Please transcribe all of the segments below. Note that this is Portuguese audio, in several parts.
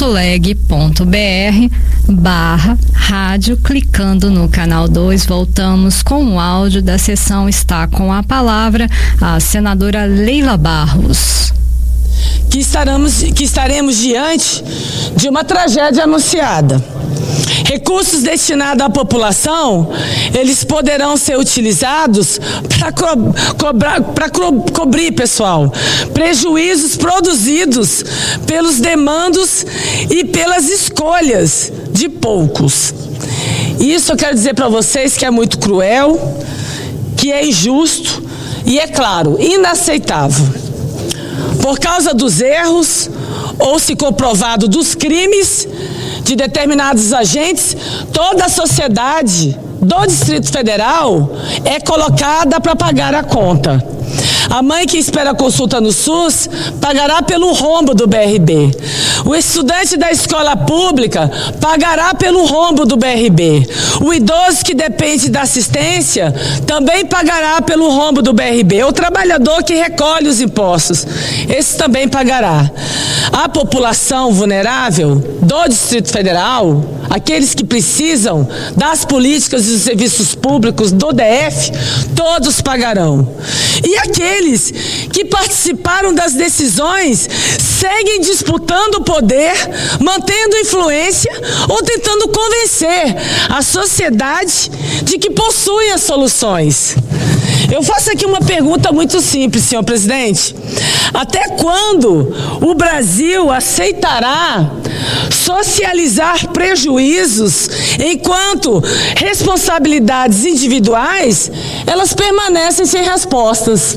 www.leg.br/rádio. Clicando no canal 2, voltamos com o áudio da sessão. Está com a palavra a senadora Leila Barros. Que estaremos diante de uma tragédia anunciada. Recursos destinados à população, eles poderão ser utilizados para cobrir, pessoal, prejuízos produzidos pelos demandos e pelas escolhas de poucos. Isso eu quero dizer para vocês que é muito cruel, que é injusto e, é claro, inaceitável. Por causa dos erros, ou se comprovado dos crimes de determinados agentes, toda a sociedade do Distrito Federal é colocada para pagar a conta. A mãe que espera consulta no SUS pagará pelo rombo do BRB. O estudante da escola pública pagará pelo rombo do BRB. O idoso que depende da assistência também pagará pelo rombo do BRB. O trabalhador que recolhe os impostos, esse também pagará. A população vulnerável do Distrito Federal, aqueles que precisam das políticas e dos serviços públicos do DF, todos pagarão. E aqueles que participaram das decisões seguem disputando o poder, mantendo influência ou tentando convencer a sociedade de que possuem as soluções. Eu faço aqui uma pergunta muito simples, senhor presidente. Até quando o Brasil aceitará socializar prejuízos enquanto responsabilidades individuais, elas permanecem sem respostas?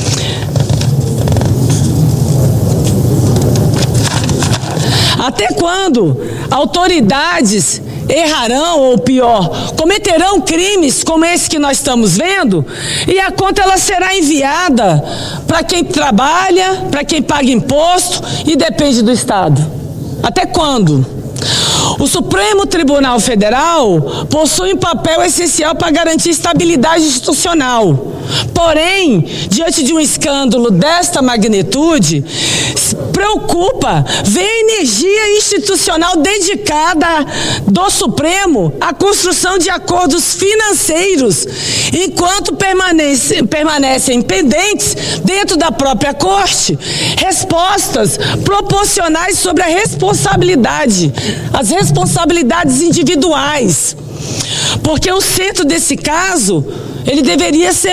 Até quando autoridades errarão, ou pior, cometerão crimes como esse que nós estamos vendo, e a conta ela será enviada para quem trabalha, para quem paga imposto e depende do Estado? Até quando? O Supremo Tribunal Federal possui um papel essencial para garantir estabilidade institucional. Porém, diante de um escândalo desta magnitude, preocupa ver a energia institucional dedicada do Supremo à construção de acordos financeiros, enquanto permanecem pendentes dentro da própria Corte respostas proporcionais sobre a responsabilidade, as responsabilidades individuais. Porque o centro desse caso, ele deveria ser